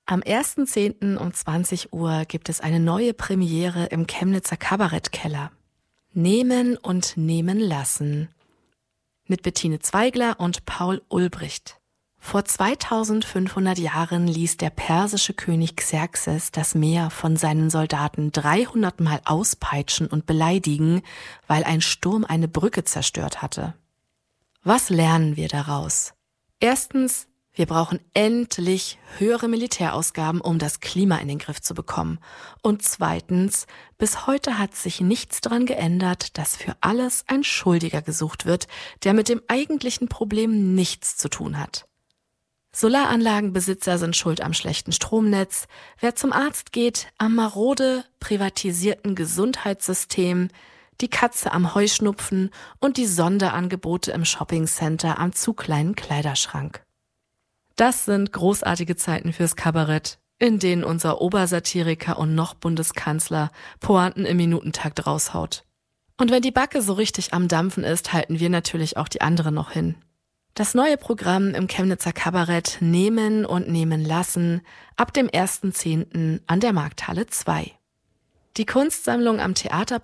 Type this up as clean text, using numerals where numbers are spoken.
Am 1.10. um 20 Uhr gibt es eine neue Premiere im Chemnitzer Kabarettkeller. Nehmen und nehmen lassen. Mit Bettine Zweigler und Paul Ulbricht. Vor 2500 Jahren ließ der persische König Xerxes das Meer von seinen Soldaten 300 Mal auspeitschen und beleidigen, weil ein Sturm eine Brücke zerstört hatte. Was lernen wir daraus? Erstens, wir brauchen endlich höhere Militärausgaben, um das Klima in den Griff zu bekommen. Und zweitens, bis heute hat sich nichts daran geändert, dass für alles ein Schuldiger gesucht wird, der mit dem eigentlichen Problem nichts zu tun hat. Solaranlagenbesitzer sind schuld am schlechten Stromnetz, wer zum Arzt geht, am marode, privatisierten Gesundheitssystem, die Katze am Heuschnupfen und die Sonderangebote im Shoppingcenter am zu kleinen Kleiderschrank. Das sind großartige Zeiten fürs Kabarett, in denen unser Obersatiriker und noch Bundeskanzler Pointen im Minutentakt raushaut. Und wenn die Backe so richtig am Dampfen ist, halten wir natürlich auch die andere noch hin. Das neue Programm im Chemnitzer Kabarett Nehmen und nehmen lassen ab dem 1.10. an der Markthalle 2. Die Kunstsammlung am Theater